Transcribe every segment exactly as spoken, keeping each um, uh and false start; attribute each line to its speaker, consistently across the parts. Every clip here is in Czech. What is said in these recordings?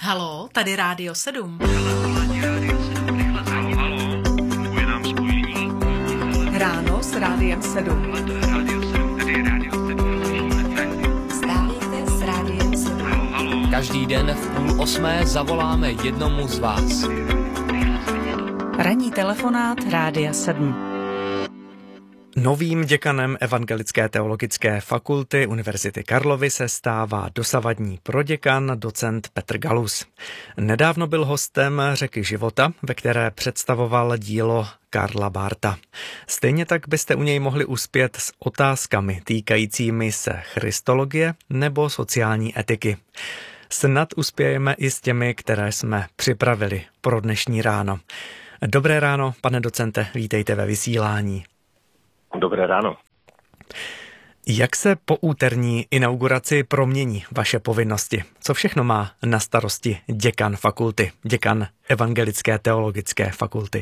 Speaker 1: Haló, tady Rádio sedm.
Speaker 2: Ráno s Rádiem sedm.
Speaker 3: Vstávejte s Rádiem sedm.
Speaker 4: Každý den v půl osmé zavoláme jednomu z vás.
Speaker 2: Ranní telefonát Rádia sedm.
Speaker 5: Novým děkanem Evangelické teologické fakulty Univerzity Karlovy se stává dosavadní proděkan docent Petr Galus. Nedávno byl hostem Řeky života, ve které představoval dílo Karla Bartha. Stejně tak byste u něj mohli uspět s otázkami týkajícími se christologie nebo sociální etiky. Snad uspějeme i s těmi, které jsme připravili pro dnešní ráno. Dobré ráno, pane docente, vítejte ve vysílání.
Speaker 6: Dobré ráno.
Speaker 5: Jak se po úterní inauguraci promění vaše povinnosti? Co všechno má na starosti děkan fakulty, děkan Evangelické teologické fakulty?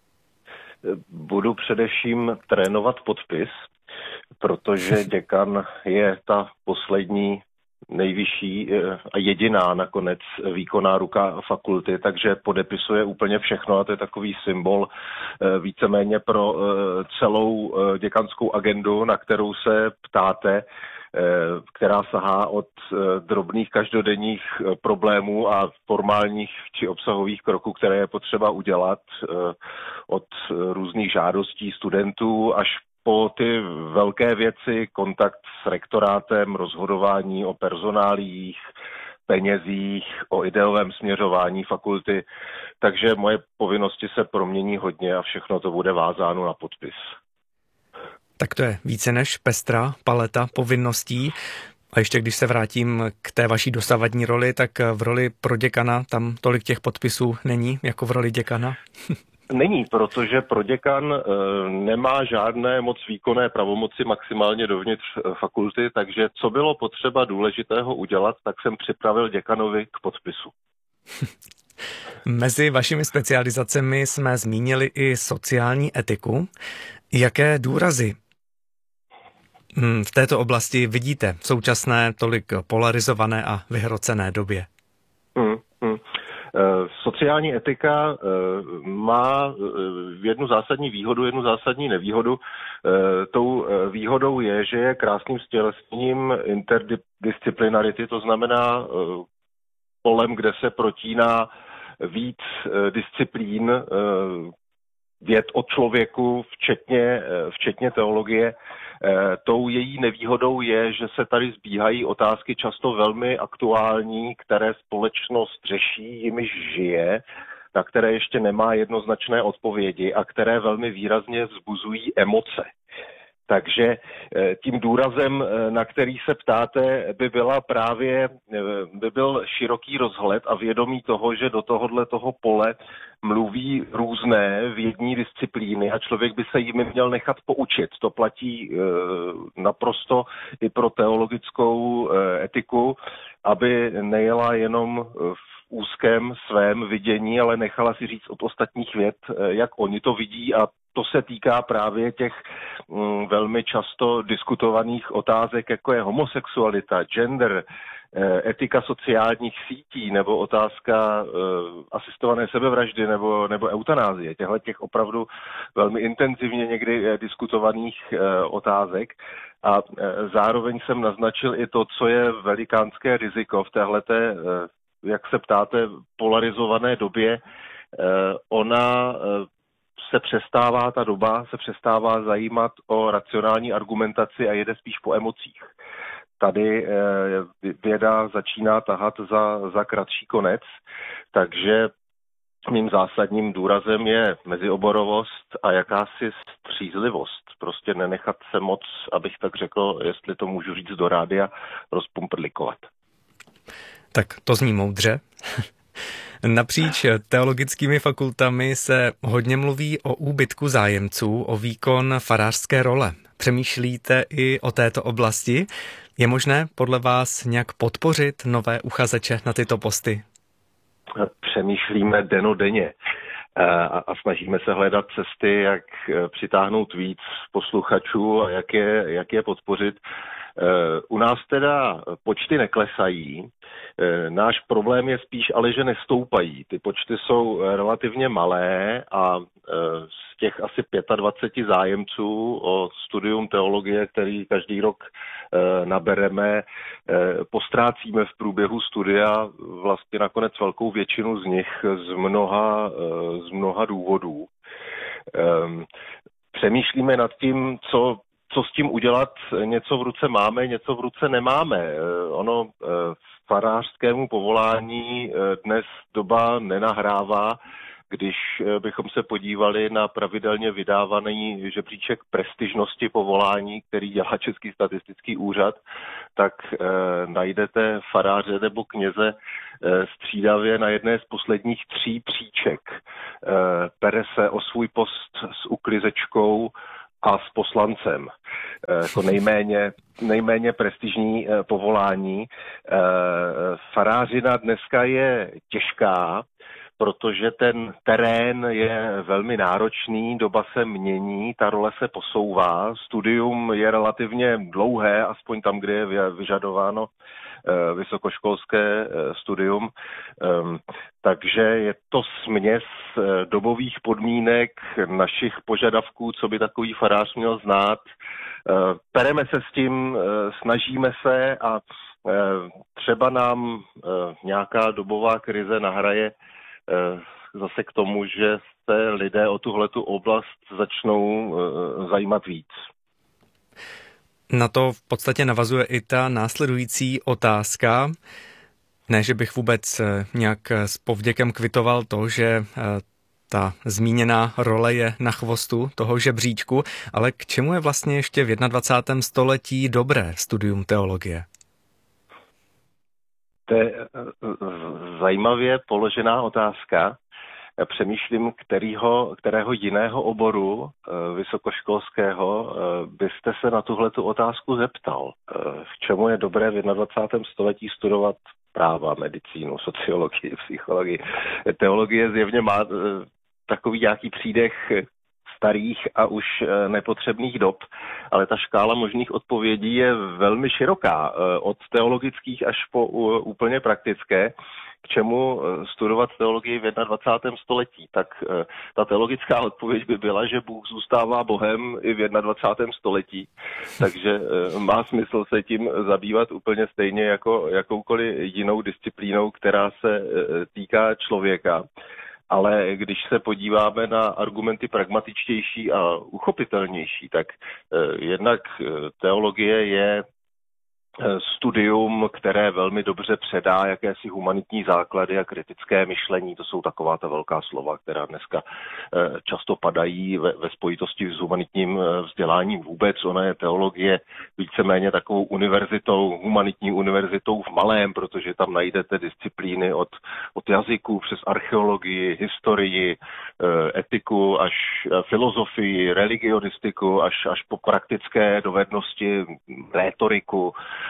Speaker 6: Budu především trénovat podpis, protože děkan je ta poslední, nejvyšší a jediná nakonec výkonná ruka fakulty, takže podepisuje úplně všechno a to je takový symbol víceméně pro celou děkanskou agendu, na kterou se ptáte, která sahá od drobných každodenních problémů a formálních či obsahových kroků, které je potřeba udělat, od různých žádostí studentů až po ty velké věci, kontakt s rektorátem, rozhodování o personáliích, penězích, o ideovém směřování fakulty. Takže moje povinnosti se promění hodně a všechno to bude vázáno na podpis.
Speaker 5: Tak to je více než pestrá paleta povinností. A ještě když se vrátím k té vaší dosavadní roli, tak v roli proděkana tam tolik těch podpisů není jako v roli děkana?
Speaker 6: Není, protože proděkan e, nemá žádné moc výkonné pravomoci maximálně dovnitř fakulty, takže co bylo potřeba důležitého udělat, tak jsem připravil děkanovi k podpisu.
Speaker 5: Mezi vašimi specializacemi jsme zmínili i sociální etiku. Jaké důrazy v této oblasti vidíte v současné tolik polarizované a vyhrocené době?
Speaker 6: Hmm, hmm. Sociální etika má jednu zásadní výhodu, jednu zásadní nevýhodu. Tou výhodou je, že je krásným stělesněním interdisciplinarity, to znamená polem, kde se protíná víc disciplín, věd o člověku, včetně, včetně teologie. Tou její nevýhodou je, že se tady zbíhají otázky často velmi aktuální, které společnost řeší, jimiž žije, na které ještě nemá jednoznačné odpovědi a které velmi výrazně vzbuzují emoce. Takže tím důrazem, na který se ptáte, by byla právě, by byl široký rozhled a vědomí toho, že do tohohle toho pole mluví různé vědní disciplíny a člověk by se jimi měl nechat poučit. To platí naprosto i pro teologickou etiku, aby nejela jenom v úzkém svém vidění, ale nechala si říct od ostatních věd, jak oni to vidí, a to se týká právě těch mm, velmi často diskutovaných otázek, jako je homosexualita, gender, etika sociálních sítí nebo otázka uh, asistované sebevraždy nebo, nebo eutanázie. Těchto těch opravdu velmi intenzivně někdy diskutovaných uh, otázek. A uh, zároveň jsem naznačil i to, co je velikánské riziko v téhleté, uh, jak se ptáte, polarizované době. Uh, ona uh, se přestává, ta doba se přestává zajímat o racionální argumentaci a jede spíš po emocích. Tady věda začíná tahat za, za kratší konec, takže mým zásadním důrazem je mezioborovost a jakási střízlivost. Prostě nenechat se moc, abych tak řekl, jestli to můžu říct do rádia, rozpumprlikovat.
Speaker 5: Tak to zní moudře. Napříč teologickými fakultami se hodně mluví o úbytku zájemců, o výkon farářské role. Přemýšlíte i o této oblasti? Je možné podle vás nějak podpořit nové uchazeče na tyto posty?
Speaker 6: Přemýšlíme dennodenně a, a snažíme se hledat cesty, jak přitáhnout víc posluchačů a jak je, jak je podpořit. U nás teda počty neklesají. Náš problém je spíš ale, že nestoupají. Ty počty jsou relativně malé a z těch asi dvacet pět zájemců o studium teologie, který každý rok nabereme, postrácíme v průběhu studia vlastně nakonec velkou většinu z nich z mnoha, z mnoha důvodů. Přemýšlíme nad tím, co co s tím udělat, něco v ruce máme, něco v ruce nemáme. Ono farářskému povolání dnes doba nenahrává, když bychom se podívali na pravidelně vydávaný žebříček prestižnosti povolání, který dělá Český statistický úřad, tak e, najdete faráře nebo kněze e, střídavě na jedné z posledních tří příček. E, pere se o svůj post s uklizečkou a s poslancem. Jako nejméně, nejméně prestižní povolání. Farářina dneska je těžká, protože ten terén je velmi náročný, doba se mění, ta role se posouvá, studium je relativně dlouhé, aspoň tam, kde je vyžadováno vysokoškolské studium, takže je to směs dobových podmínek, našich požadavků, co by takový farář měl znát. Pereme se s tím, snažíme se a třeba nám nějaká dobová krize nahraje zase k tomu, že se lidé o tuhletu oblast začnou zajímat víc.
Speaker 5: Na to v podstatě navazuje i ta následující otázka. Ne, že bych vůbec nějak s povděkem kvitoval to, že ta zmíněná role je na chvostu toho žebříčku, ale k čemu je vlastně ještě v dvacátém prvním století dobré studium teologie?
Speaker 6: To je zajímavě položená otázka. Přemýšlím, kterého, kterého jiného oboru vysokoškolského byste se na tuhletu otázku zeptal. V čemu je dobré v dvacátém prvním století studovat práva, medicínu, sociologii, psychologii. Teologie zjevně má takový nějaký přídech starých a už nepotřebných dob, ale ta škála možných odpovědí je velmi široká, od teologických až po úplně praktické. K čemu studovat teologii v dvacátém prvním století? Tak ta teologická odpověď by byla, že Bůh zůstává Bohem i v dvacátém prvním století, takže má smysl se tím zabývat úplně stejně jako jakoukoliv jinou disciplínou, která se týká člověka. Ale když se podíváme na argumenty pragmatičtější a uchopitelnější, tak jednak teologie je studium, které velmi dobře předá jakési humanitní základy a kritické myšlení. To jsou taková ta velká slova, která dneska často padají ve, ve spojitosti s humanitním vzděláním vůbec. Ona je teologie víceméně takovou univerzitou, humanitní univerzitou v malém, protože tam najdete disciplíny od, od jazyků přes archeologii, historii, etiku, až filozofii, religionistiku, až, až po praktické dovednosti, rétoriku,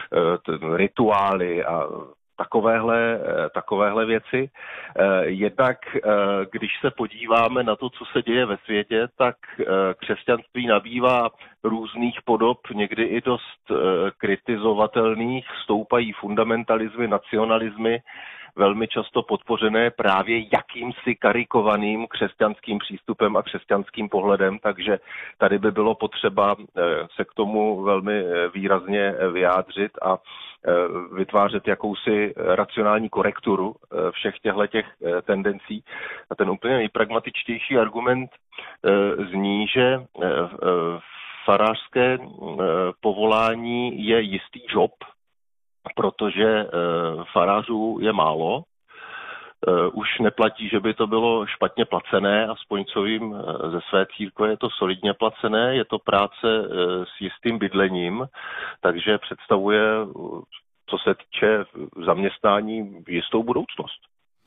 Speaker 6: rituály a takovéhle, takovéhle věci. Jednak, když se podíváme na to, co se děje ve světě, tak křesťanství nabývá různých podob, někdy i dost kritizovatelných, stoupají fundamentalismy, nacionalismy, velmi často podpořené právě jakýmsi karikovaným křesťanským přístupem a křesťanským pohledem, takže tady by bylo potřeba se k tomu velmi výrazně vyjádřit a vytvářet jakousi racionální korekturu všech těchto tendencí. A ten úplně nejpragmatičtější argument zní, že farářské povolání je jistý job, protože farářů je málo. Už neplatí, že by to bylo špatně placené, aspoň co vím ze své církve je to solidně placené, je to práce s jistým bydlením, takže představuje, co se týče zaměstnání, jistou budoucnost.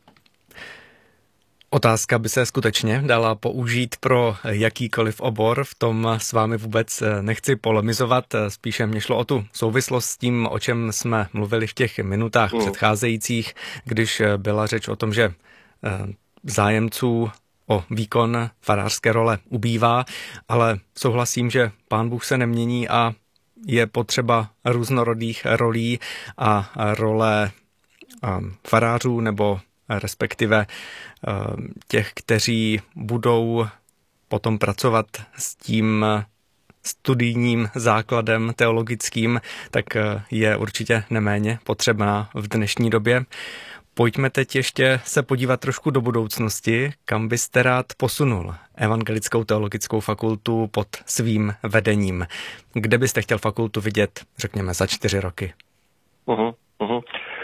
Speaker 5: Otázka by se skutečně dala použít pro jakýkoliv obor, v tom s vámi vůbec nechci polemizovat, spíše mě šlo o tu souvislost s tím, o čem jsme mluvili v těch minutách mm. předcházejících, když byla řeč o tom, že zájemců o výkon farářské role ubývá, ale souhlasím, že Pán Bůh se nemění a je potřeba různorodých rolí a role farářů nebo respektive těch, kteří budou potom pracovat s tím studijním základem teologickým, tak je určitě neméně potřebná v dnešní době. Pojďme teď ještě se podívat trošku do budoucnosti, kam byste rád posunul Evangelickou teologickou fakultu pod svým vedením. Kde byste chtěl fakultu vidět, řekněme, za čtyři roky?
Speaker 6: Uhum, uhum.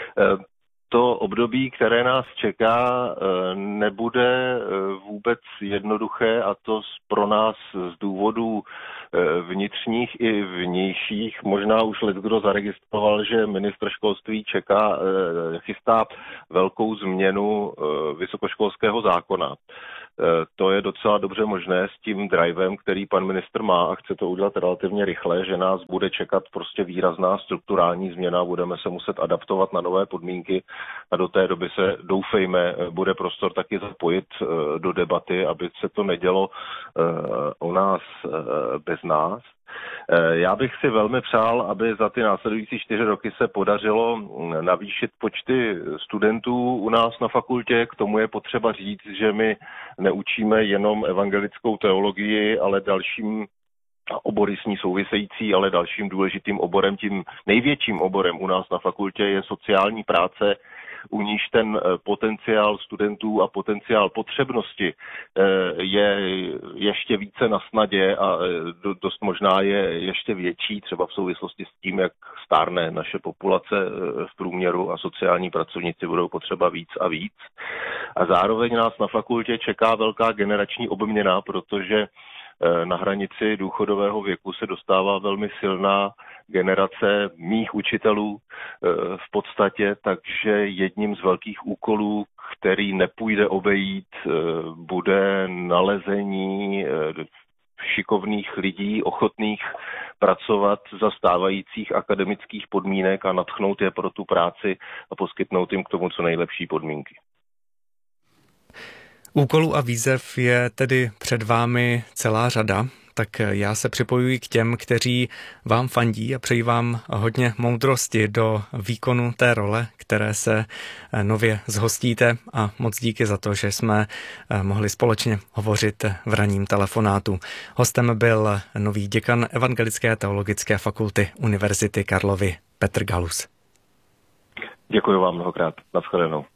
Speaker 6: To období, které nás čeká, nebude vůbec jednoduché, a to pro nás z důvodů vnitřních i vnějších. Možná už leckdo zaregistroval, že ministr školství čeká, chystá velkou změnu vysokoškolského zákona. To je docela dobře možné s tím drivem, který pan ministr má, a chce to udělat relativně rychle, že nás bude čekat prostě výrazná strukturální změna, budeme se muset adaptovat na nové podmínky a do té doby se, doufejme, bude prostor taky zapojit do debaty, aby se to nedělo u nás bez nás. Já bych si velmi přál, aby za ty následující čtyři roky se podařilo navýšit počty studentů u nás na fakultě. K tomu je potřeba říct, že my neučíme jenom evangelickou teologii, ale dalším obory s ní související, ale dalším důležitým oborem, tím největším oborem u nás na fakultě je sociální práce, u níž ten potenciál studentů a potenciál potřebnosti je ještě více na snadě a dost možná je ještě větší, třeba v souvislosti s tím, jak stárne naše populace v průměru a sociální pracovníci budou potřeba víc a víc. A zároveň nás na fakultě čeká velká generační obměna, protože na hranici důchodového věku se dostává velmi silná generace mých učitelů v podstatě, takže jedním z velkých úkolů, který nepůjde obejít, bude nalezení šikovných lidí, ochotných pracovat za stávajících akademických podmínek a nadchnout je pro tu práci a poskytnout jim k tomu co nejlepší podmínky.
Speaker 5: Úkolů a výzev je tedy před vámi celá řada, tak já se připojuji k těm, kteří vám fandí a přeji vám hodně moudrosti do výkonu té role, které se nově zhostíte, a moc díky za to, že jsme mohli společně hovořit v ranním telefonátu. Hostem byl nový děkan Evangelické teologické fakulty Univerzity Karlovy Petr Galus.
Speaker 6: Děkuji vám mnohokrát. Naschledanou.